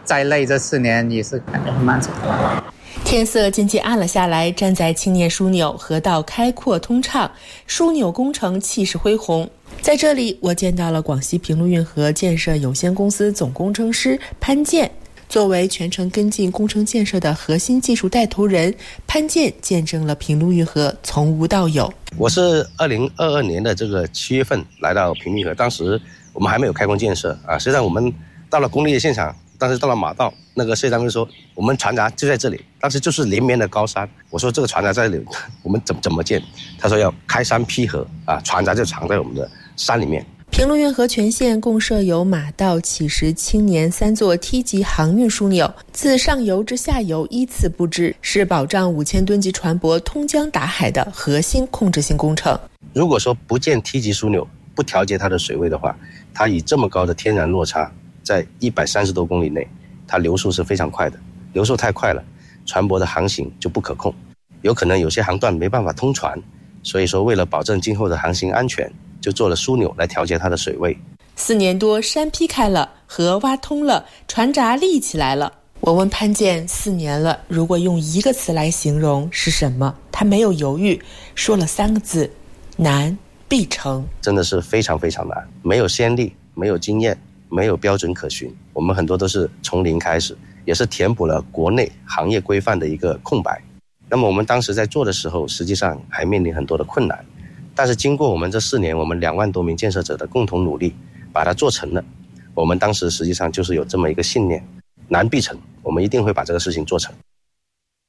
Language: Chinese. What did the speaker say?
再累这4年也是感觉很满足。 天色渐渐暗了下来，站在青年枢纽，河道开阔通畅，枢纽工程气势恢宏。在这里，我见到了广西平陆运河建设有限公司总工程师潘建。作为全程跟进工程建设的核心技术带头人，潘建见证了平陆运河从无到有。 我是2022年的这个7月份来到平陆运河，当时我们还没有开工建设啊。实际上我们到了工地的现场，当时到了马道，那个设计单位说我们船闸就在这里，当时就是连绵的高山。我说这个船闸在这里，我们怎么建？他说要开山劈河啊，船闸就藏在我们的山里面。 平陆运河全线共设有马道、启石、青年3座梯级航运枢纽，自上游至下游依次布置，是保障5000吨级船舶通江达海的核心控制性工程。 如果说不建梯级枢纽，不调节它的水位的话，它以这么高的天然落差，在130多公里内，它流速是非常快的，流速太快了，船舶的航行就不可控，有可能有些航段没办法通船，所以说为了保证今后的航行安全，就做了枢纽来调节它的水位。 4年多，山劈开了，河挖通了，船闸立起来了。我问潘建，4年了，如果用1个词来形容是什么？他没有犹豫，说了3个字：难必成。 真的是非常非常难，没有先例，没有经验，没有标准可循，我们很多都是从零开始，也是填补了国内行业规范的一个空白。那么我们当时在做的时候，实际上还面临很多的困难，但是经过我们这4年，我们2万多名建设者的共同努力，把它做成了。我们当时实际上就是有这么一个信念，难必成，我们一定会把这个事情做成。